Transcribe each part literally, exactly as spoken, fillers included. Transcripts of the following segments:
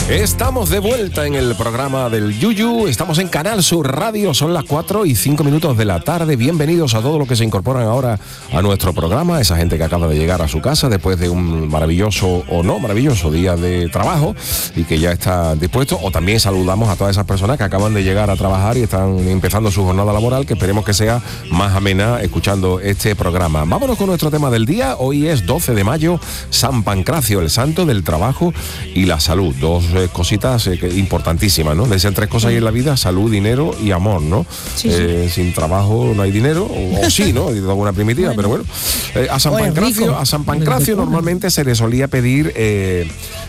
Estamos de vuelta en el programa del Yuyu, estamos en Canal Sur Radio, son las cuatro y cinco minutos de la tarde. Bienvenidos a todos los que se incorporan ahora a nuestro programa, esa gente que acaba de llegar a su casa después de un maravilloso o no maravilloso día de trabajo y que ya está dispuesto. O también saludamos a todas esas personas que acaban de llegar a trabajar y están empezando su jornada laboral, que esperemos que sea más amena escuchando este programa. Vámonos con nuestro tema del día. Hoy es doce de mayo, San Pancracio, el santo del trabajo y la salud. Dos eh, cositas eh, que, importantísimas, ¿no? Decían tres cosas ahí en la vida: salud, dinero y amor, ¿no? Sí, eh, sí. Sin trabajo no hay dinero, o, o sí, ¿no? Alguna primitiva, bueno. Pero bueno. Eh, a San Pancracio, a San Pancracio normalmente se le solía pedir eh,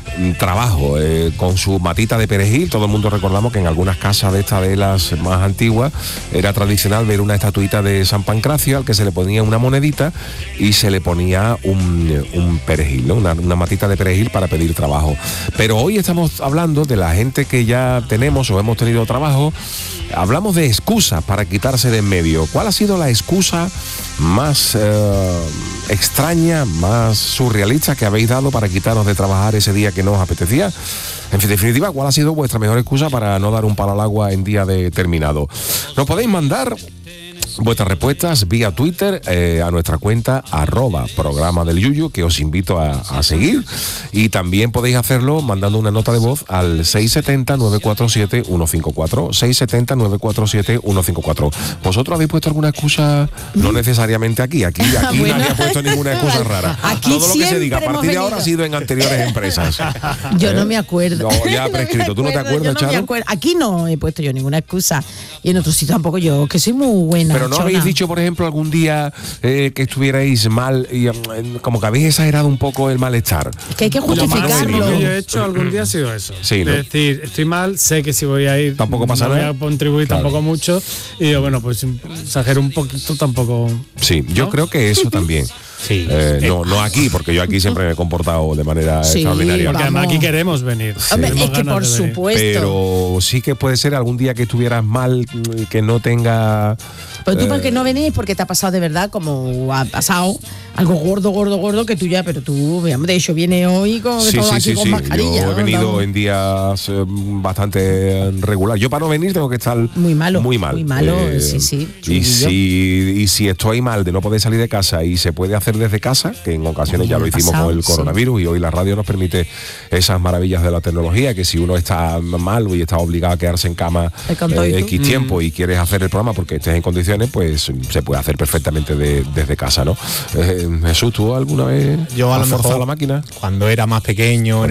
trabajo eh, con su matita de perejil. Todo el mundo recordamos que en algunas casas de estas de las más antiguas era tradicional ver una estatuita de San Pancracio al que se le ponía una monedita y se le ponía un, un perejil, ¿no? Una, una matita de perejil para pedir trabajo. Pero hoy estamos hablando de la gente que ya tenemos o hemos tenido trabajo. Hablamos de excusas para quitarse de en medio. ¿Cuál ha sido la excusa más eh, extraña, más surrealista que habéis dado para quitaros de trabajar ese día que no os apetecía? En definitiva, ¿cuál ha sido vuestra mejor excusa para no dar un palo al agua en día determinado? Nos podéis mandar vuestras respuestas vía Twitter eh, a nuestra cuenta arroba programa del Yuyu, que os invito a, a seguir, y también podéis hacerlo mandando una nota de voz al seis siete cero, nueve cuatro siete, uno cinco cuatro, seis siete cero, nueve cuatro siete, uno cinco cuatro. ¿Vosotros habéis puesto alguna excusa? No necesariamente aquí, aquí, aquí bueno. Nadie ha puesto ninguna excusa rara. Aquí todo lo que se diga a partir de ahora ha sido en anteriores empresas. Yo ¿Eh? no me acuerdo. No, ya prescrito. ¿Tú no te acuerdas, Charo? No aquí no he puesto yo ninguna excusa, y en otros sitios tampoco, yo que soy muy buena. Pero no chona. Habéis dicho, por ejemplo, algún día eh, que estuvierais mal y eh, como que habéis exagerado un poco el malestar. Que hay que justificarlo. Lo que yo he hecho algún día ha sido eso. Sí, ¿no? Es decir, estoy mal, sé que si voy a ir tampoco pasa no nada. voy a contribuir claro. tampoco mucho, y digo, bueno, pues exagero un poquito tampoco. Sí, yo ¿no? creo que eso también. Sí. Eh, no, no aquí, porque yo aquí siempre me he comportado de manera sí, extraordinaria. Porque además aquí queremos venir. Sí. Hombre, es que por supuesto. Pero sí que puede ser algún día que estuvieras mal, que no tenga. Pero tú, eh, porque no venís, porque te ha pasado de verdad, como ha pasado algo gordo, gordo, gordo, que tú ya, pero tú, de hecho, viene hoy con, sí, todo sí, aquí sí, con sí. mascarilla. Yo he venido ¿no? en días eh, bastante regular. Yo para no venir tengo que estar muy malo. Muy mal. Muy malo, eh, sí, sí. Y si, y si estoy mal de no poder salir de casa y se puede hacer desde casa, que en ocasiones ya lo hicimos pasado, con el coronavirus, sí. Y hoy la radio nos permite esas maravillas de la tecnología, que si uno está mal y está obligado a quedarse en cama eh, X tiempo mm. y quieres hacer el programa porque estés en condiciones, pues se puede hacer perfectamente de, desde casa, ¿no? Eh, Jesús, ¿tú alguna vez yo a has lo forzado mejor la máquina? Cuando era más pequeño,